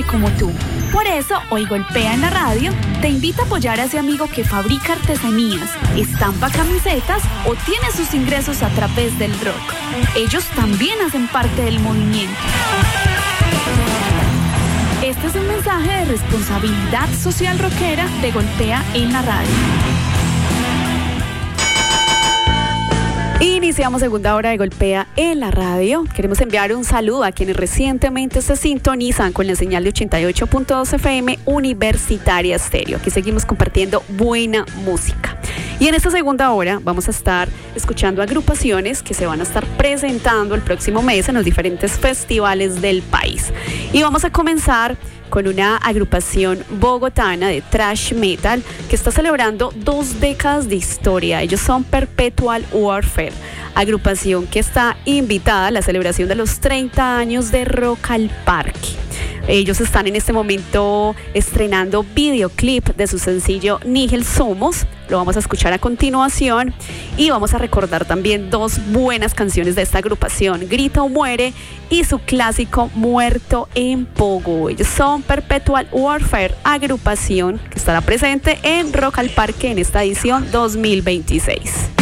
como tú. Por eso, Hoy Golpea en la Radio te invita a apoyar a ese amigo que fabrica artesanías, estampa camisetas o tiene sus ingresos a través del rock. Ellos también hacen parte del movimiento. Este es un mensaje de responsabilidad social rockera de Golpea en la Radio. Iniciamos segunda hora de Golpea en la Radio. Queremos enviar un saludo a quienes recientemente se sintonizan con la señal de 88.2 FM Universitaria Estéreo. Aquí seguimos compartiendo buena música. Y en esta segunda hora vamos a estar escuchando agrupaciones que se van a estar presentando el próximo mes en los diferentes festivales del país. Y vamos a comenzar con una agrupación bogotana de thrash metal que está celebrando 2 décadas de historia. Ellos son Perpetual Warfare, agrupación que está invitada a la celebración de los 30 años de Rock al Parque. Ellos están en este momento estrenando videoclip de su sencillo Nihil Somos. Lo vamos a escuchar a continuación y vamos a recordar también 2 buenas canciones de esta agrupación, Grita o Muere y su clásico Muerto en Pogo. Ellos son Perpetual Warfare, agrupación que estará presente en Rock al Parque en esta edición 2026.